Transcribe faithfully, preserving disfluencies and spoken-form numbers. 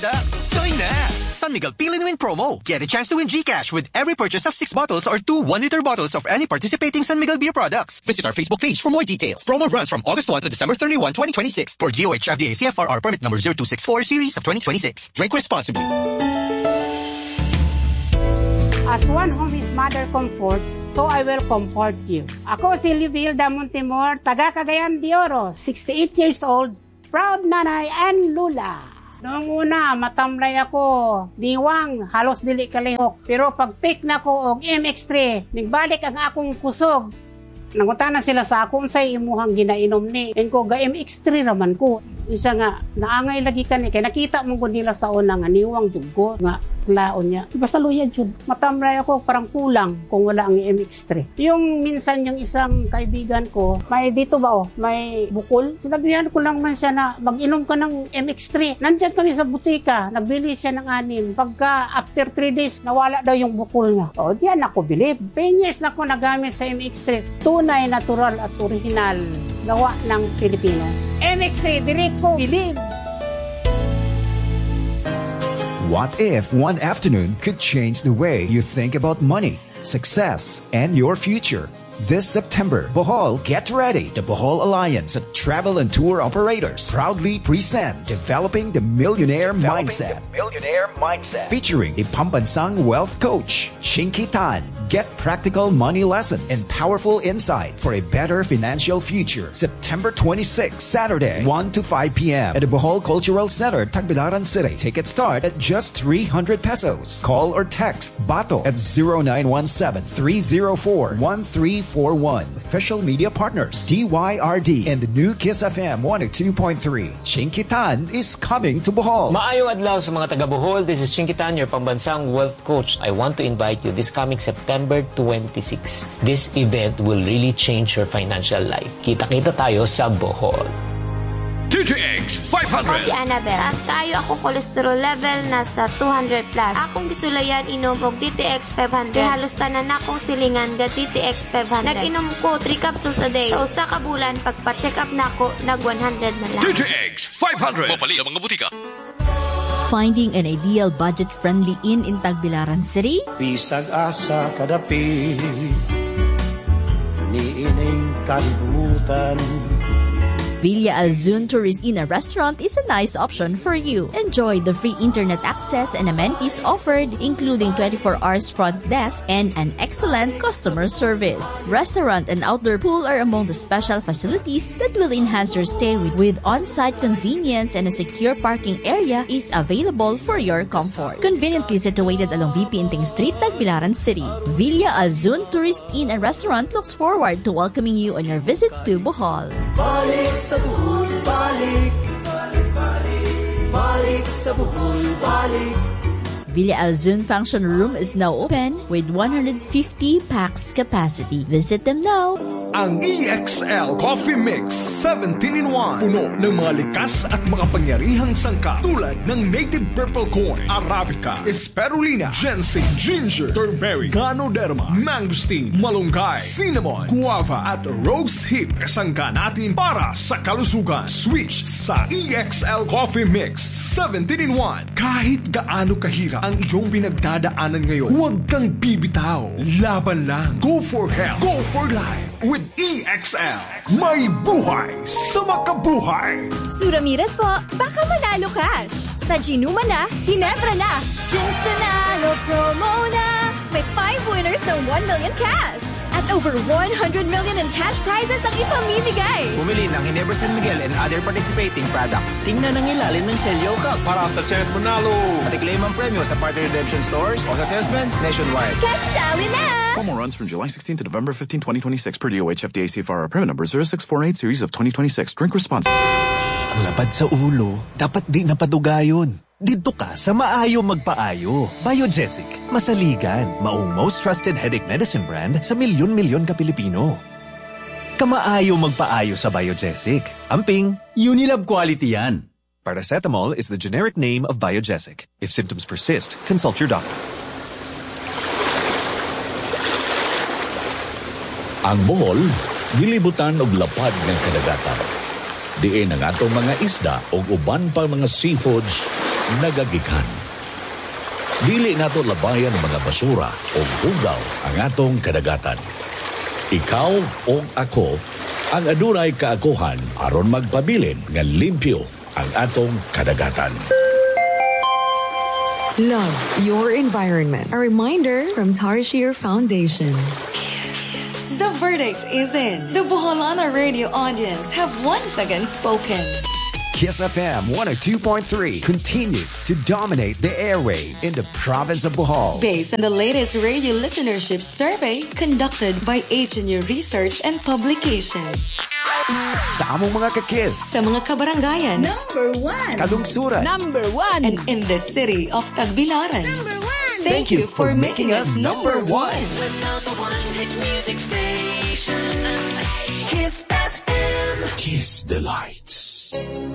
Ducks, join na! San Miguel Peel and Win promo. Get a chance to win GCash with every purchase of six bottles or two one-liter bottles of any participating San Miguel beer products. Visit our Facebook page for more details. Promo runs from August first to December thirty-first, twenty twenty-six. For G O H F D A C F R R permit number zero two six four series of twenty twenty-six. Drink responsibly. As one whom his mother comforts, so I will comfort you. Ako si Livilda Montemor, taga Cagayan de Oro, sixty-eight years old, proud nanay and lula. Noong una, matamlay ako, diwang, halos dili kalihok. Pero pag pick na ko og M X three, nagbalik ang akong kusog. Nangunta na sila sa akong say imuhang ginainom ni. And ko, ga M X three raman ko. Isa nga, naangay lagi ka ni. Kaya nakita mong ko nila sa una nga, niwang jud ko. Nga, laon niya. Basta luya jud. Matamlay ako, parang kulang kung wala ang M X three. Yung minsan yung isang kaibigan ko, may dito ba oh, may bukol. Sinabihan ko lang man siya na mag-inom ka ng M X three. Nandyan kami sa butika, nagbili siya ng anim. Pagka after three days, nawala daw yung bukol niya. O, diyan ako bilib. ten years na ako nagamit sa M X three. Tunay, natural at original. Gawa ng Pilipino. M X three, direct ko, bilib. What if one afternoon could change the way you think about money, success, and your future? This September, Bohol, get ready. The Bohol Alliance of Travel and Tour Operators proudly presents Developing the Millionaire Developing Mindset. The Millionaire Mindset. Featuring a Pampansang Wealth Coach, Chinky Tan. Get practical money lessons and powerful insights for a better financial future. September twenty-sixth, Saturday, one to five p.m. at the Bohol Cultural Center, Tagbilaran City. Tickets start at just three hundred pesos. Call or text Bato at zero nine one seven, three zero four, one three four one. Official media partners, D Y R D and the new Kiss F M one oh two point three. Chinky Tan is coming to Bohol. Maayong adlaw sa mga taga Bohol. This is Chinky Tan, your Pambansang Wealth Coach. I want to invite you this coming September twenty-sixth. This event will really change your financial life. Kita-kita tayo sa Bohol. T T X five hundred. Ako si Annabelle. As kayo ako cholesterol level nasa two hundred plus. Akong bisulayan inom og D T X five hundred. Halos tanan akong silingan ga D T X five hundred. Nag-inom ko three capsules a day. Sa usa ka bulan pagpa-check up nako nag one hundred na lang. T T X five hundred. Mapali sa mga butika. Finding an ideal budget-friendly inn in Tagbilaran City? Bisag asa kadapi, niining kalibutan. Villa Alzun Tourist Inn and Restaurant is a nice option for you. Enjoy the free internet access and amenities offered, including twenty-four hours front desk and an excellent customer service. Restaurant and outdoor pool are among the special facilities that will enhance your stay with, with on-site convenience, and a secure parking area is available for your comfort. Conveniently situated along V P Inting Street, Tagbilaran City. Villa Alzun Tourist Inn and Restaurant looks forward to welcoming you on your visit to Bohol. Balik sa Bohol, balik, balik, balik, balik sa Bohol, balik. Villa Alzun Function Room is now open with one hundred fifty pax capacity. Visit them now. Ang E X L Coffee Mix seventeen in one. Puno ng mga likas at mga pangyarihang sangkap tulad ng native purple corn, arabica, spirulina, ginseng, ginger, turmeric, ganoderma, mangosteen, malunggay, cinnamon, guava at rose hip. Kasangka natin para sa kalusugan. Switch sa E X L Coffee Mix seventeen in one. Kahit gaano kahirap ang iyong pinagdadaanan ngayon, huwag kang bibitaw. Laban lang. Go for health. Go for life. With E X L. May buhay sa makabuhay. Su Ramirez po, baka manalo cash. Sa Ginuma na, Ginebra na. Ginsanalo promo na. May five winners ng one million cash. At over one hundred million in cash prizes ang ipamimigay. Bumili ng Ginebra San Miguel and other participating products. Tingnan ang ilalim ng Celio Cup para sa chance manalo. At i-claim ang premyo sa partner redemption stores o sa salesman nationwide. Cashali na! Promo runs from July sixteenth to November fifteenth, twenty twenty-six per D O H F D A C F R R permit number zero six four eight series of twenty twenty-six. Drink responsibly. Ang lapad sa ulo, dapat di napadugayon. Dito ka sa Maayo Magpaayo. Biogesic, masaligan, maong most trusted headache medicine brand sa milyon-milyon ka Pilipino. Kamaayo magpaayo sa Biogesic. Amping, Unilab quality yan. Paracetamol is the generic name of Biogesic. If symptoms persist, consult your doctor. Ang Bohol, gilibutan og lapad ng kadagatan. Diin ang atong mga isda o uban pa mga seafoods nagagikan. Dili nato labayan mga basura o bugaw ang atong kadagatan. Ikaw o ako ang adunay kaakuhan aron magpabilin nga limpyo ang atong kadagatan. Love your environment. A reminder from Tarshir Foundation. The verdict is in. The Boholana radio audience have once again spoken. Kiss F M one oh two point three continues to dominate the airwaves in the province of Bohol. Based on the latest radio listenership survey conducted by H N U Research and Publications. Sa among mga kakis. Sa mga kabarangayan. Number one. Kalungsuran. Number one. And in the city of Tagbilaran. Number one. Thank, Thank you for, for making us number one. We're number one hit music station. Kiss F M. Kiss the lights.